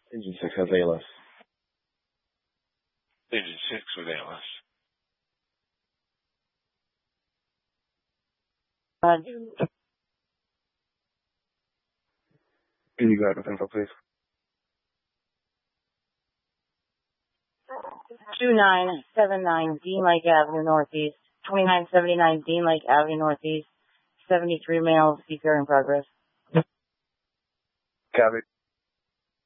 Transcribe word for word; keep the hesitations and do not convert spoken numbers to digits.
Engine six has A L S. Engine six with A L S. Uh, Can you go ahead with info, please? two nine seven nine Dean Lake Avenue Northeast, twenty-nine seventy-nine Dean Lake Avenue Northeast, seventy-three males, C P R in progress. Copy.